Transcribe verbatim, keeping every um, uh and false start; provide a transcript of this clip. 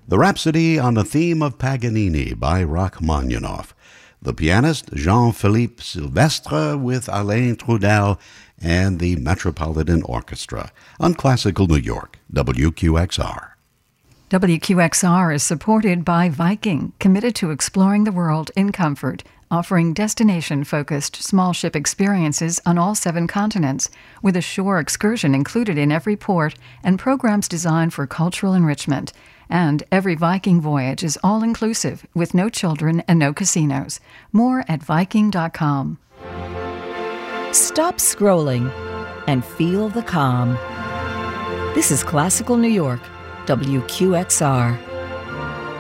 The Rhapsody on the Theme of Paganini by Rachmaninoff. The pianist Jean-Philippe Sylvestre with Alain Trudel and the Metropolitan Orchestra on Classical New York, W Q X R. W Q X R is supported by Viking, committed to exploring the world in comfort, offering destination-focused small ship experiences on all seven continents, with a shore excursion included in every port and programs designed for cultural enrichment. And every Viking voyage is all-inclusive, with no children and no casinos. More at Viking dot com. Stop scrolling and feel the calm. This is Classical New York, W Q X R.